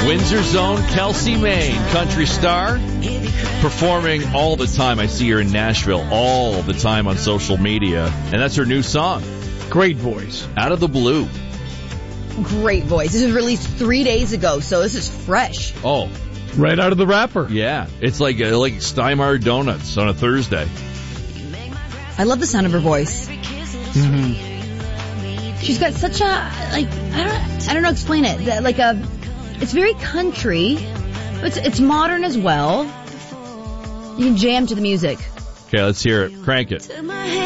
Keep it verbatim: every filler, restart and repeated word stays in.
Windsor Zone, Kelsey Main, country star, performing all the time. I see her in Nashville all the time on social media, and that's her new song. Great voice. Out of the Blue. Great voice. This was released three days ago, so this is fresh. Oh. Right out of the wrapper. Yeah. It's like uh, like Steinmeier Donuts on a Thursday. I love the sound of her voice. Mm-hmm. She's got such a, like, I don't I don't know how to explain it. That, like a, it's very country. It's, it's modern as well. You can jam to the music. Okay, let's hear it. Crank it.